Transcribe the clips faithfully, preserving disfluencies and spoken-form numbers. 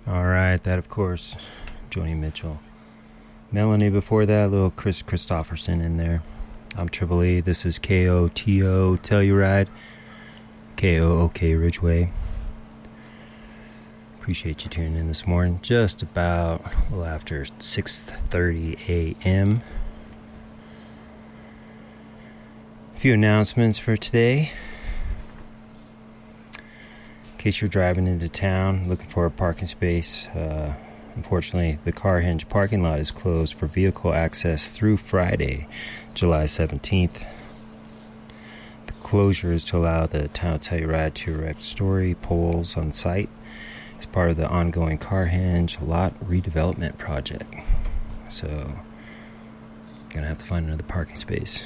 All right, that of course, Joni Mitchell. Melanie before that, little Chris Christopherson in there. I'm Triple E. This is K O T O Telluride, K O O K Ridgeway. Appreciate you tuning in this morning. Just about a little after six thirty a.m. A few announcements for today. In case you're driving into town looking for a parking space, uh, unfortunately the Car Hinge parking lot is closed for vehicle access through Friday, July seventeenth. The closure is to allow the town of Telluride to erect story poles on site as part of the ongoing Car Hinge lot redevelopment project. So, gonna have to find another parking space.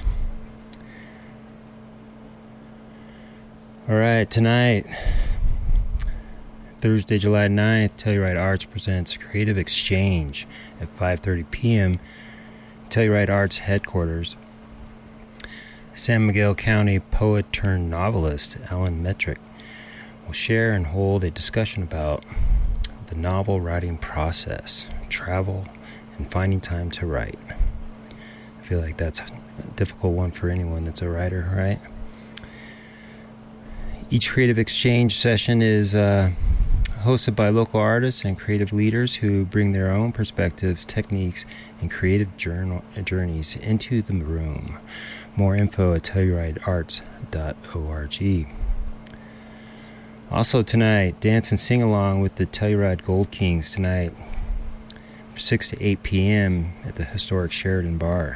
Alright, tonight, Thursday, July ninth, Telluride Arts presents Creative Exchange at five thirty p.m. Telluride Arts headquarters. San Miguel County poet turned novelist Alan Metrick will share and hold a discussion about the novel writing process, travel, and finding time to write. I feel like that's a difficult one for anyone that's a writer, right? Each creative exchange session is uh, hosted by local artists and creative leaders who bring their own perspectives, techniques, and creative journal, journeys into the room. More info at telluride arts dot org. Also tonight, dance and sing along with the Telluride Gold Kings tonight from six to eight p.m. at the historic Sheridan Bar.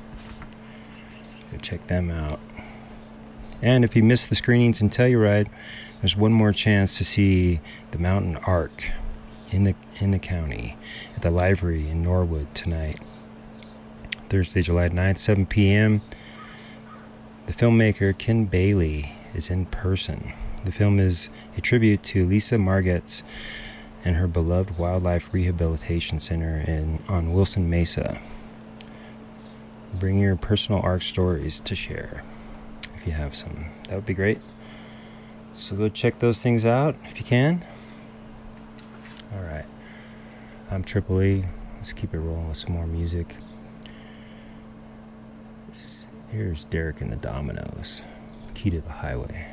Go check them out. And if you missed the screenings in Telluride, there's one more chance to see the Mountain Arc in the in the county at the library in Norwood tonight. Thursday, July ninth, seven p.m. The filmmaker Ken Bailey is in person. The film is a tribute to Lisa Margetts and her beloved Wildlife Rehabilitation Center in on Wilson Mesa. Bring your personal arc stories to share. If you have some, that would be great. So go check those things out if you can. All right, I'm Triple E. Let's keep it rolling with some more music. This is, here's Derek and the Dominoes, Key to the Highway.